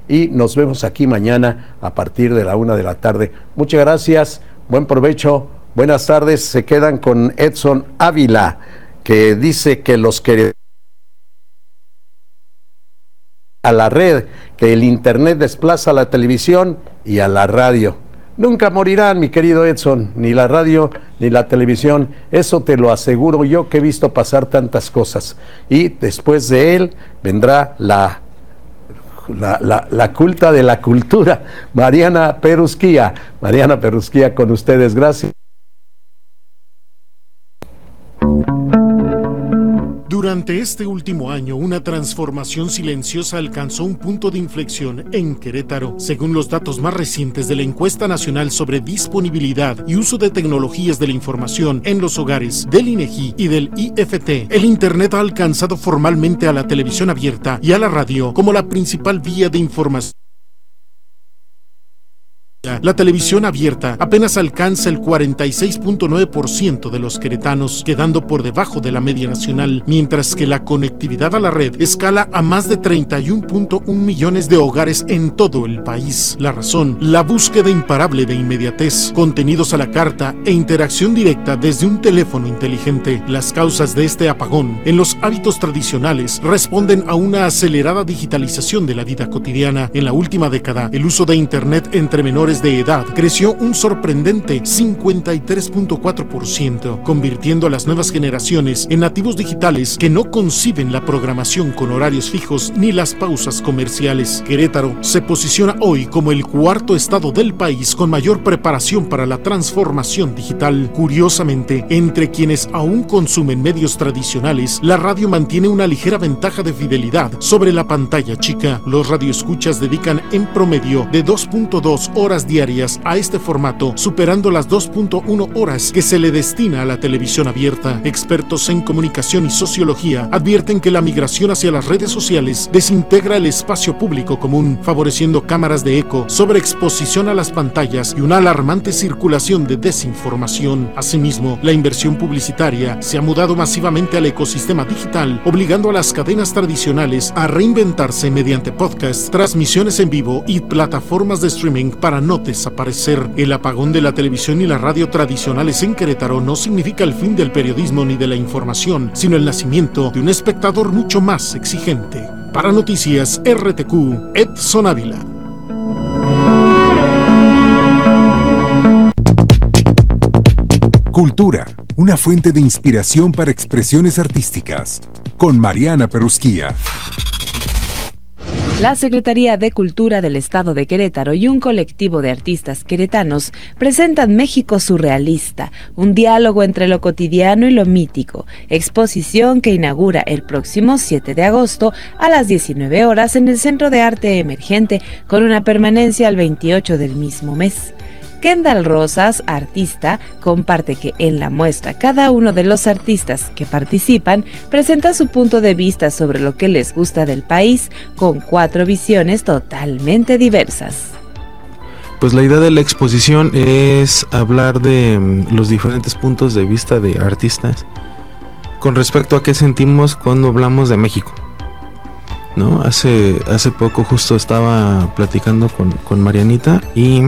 y nos vemos aquí mañana a partir de la 1 de la tarde. Muchas gracias, buen provecho, buenas tardes. Se quedan con Edson Ávila, que dice que los que a la red, que el internet desplaza a la televisión y a la radio. Nunca morirán, mi querido Edson, ni la radio ni la televisión, eso te lo aseguro yo, que he visto pasar tantas cosas. Y después de él vendrá la culta de la cultura, Mariana Perusquía. Mariana Perusquía con ustedes, gracias. Durante este último año, una transformación silenciosa alcanzó un punto de inflexión en Querétaro. Según los datos más recientes de la Encuesta Nacional sobre Disponibilidad y Uso de Tecnologías de la Información en los Hogares, del INEGI y del IFT, el Internet ha alcanzado formalmente a la televisión abierta y a la radio como la principal vía de información. La televisión abierta apenas alcanza el 46.9% de los queretanos, quedando por debajo de la media nacional, mientras que la conectividad a la red escala a más de 31.1 millones de hogares en todo el país. La razón, la búsqueda imparable de inmediatez, contenidos a la carta e interacción directa desde un teléfono inteligente. Las causas de este apagón en los hábitos tradicionales responden a una acelerada digitalización de la vida cotidiana. En la última década, el uso de Internet entre menores de edad creció un sorprendente 53.4%, convirtiendo a las nuevas generaciones en nativos digitales que no conciben la programación con horarios fijos ni las pausas comerciales. Querétaro se posiciona hoy como el cuarto estado del país con mayor preparación para la transformación digital. Curiosamente, entre quienes aún consumen medios tradicionales, la radio mantiene una ligera ventaja de fidelidad sobre la pantalla chica. Los radioescuchas dedican en promedio de 2.2 horas diarias a este formato, superando las 2.1 horas que se le destina a la televisión abierta. Expertos en comunicación y sociología advierten que la migración hacia las redes sociales desintegra el espacio público común, favoreciendo cámaras de eco, sobreexposición a las pantallas y una alarmante circulación de desinformación. Asimismo, la inversión publicitaria se ha mudado masivamente al ecosistema digital, obligando a las cadenas tradicionales a reinventarse mediante podcasts, transmisiones en vivo y plataformas de streaming para no desaparecer. El apagón de la televisión y la radio tradicionales en Querétaro no significa el fin del periodismo ni de la información, sino el nacimiento de un espectador mucho más exigente. Para Noticias RTQ, Edson Ávila. Cultura, una fuente de inspiración para expresiones artísticas, con Mariana Perusquía. La Secretaría de Cultura del Estado de Querétaro y un colectivo de artistas queretanos presentan México Surrealista, un diálogo entre lo cotidiano y lo mítico, exposición que inaugura el próximo 7 de agosto a las 19 horas en el Centro de Arte Emergente, con una permanencia al 28 del mismo mes. Kendall Rosas, artista, comparte que en la muestra cada uno de los artistas que participan presenta su punto de vista sobre lo que les gusta del país, con 4 visiones totalmente diversas. Pues la idea de la exposición es hablar de los diferentes puntos de vista de artistas con respecto a qué sentimos cuando hablamos de México, ¿no? Hace poco justo estaba platicando con Marianita y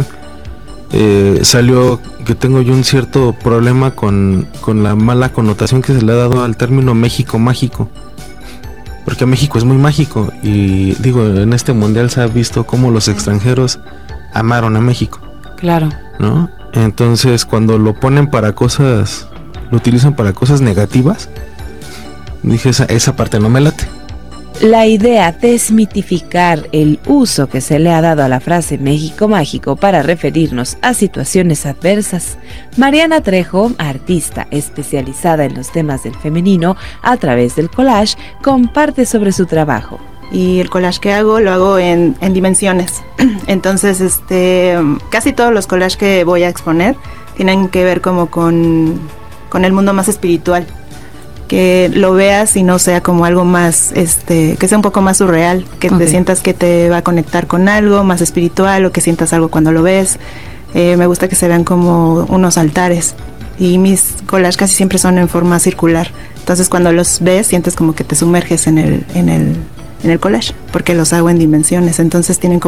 salió que tengo yo un cierto problema con la mala connotación que se le ha dado al término México mágico, porque México es muy mágico y digo, en este mundial se ha visto cómo los extranjeros amaron a México. Claro. ¿No? Entonces cuando lo ponen para cosas, lo utilizan para cosas negativas, dije esa parte no me late. La idea de desmitificar el uso que se le ha dado a la frase México mágico para referirnos a situaciones adversas. Mariana Trejo, artista especializada en los temas del femenino a través del collage, comparte sobre su trabajo. Y el collage que hago, lo hago en dimensiones. Entonces, casi todos los collages que voy a exponer tienen que ver como con el mundo más espiritual. Que lo veas y no sea como algo más, que sea un poco más surreal, que te sientas que te va a conectar con algo más espiritual o que sientas algo cuando lo ves. Me gusta que se vean como unos altares y mis collages casi siempre son en forma circular. Entonces cuando los ves sientes como que te sumerges en el collage, porque los hago en dimensiones. Entonces tienen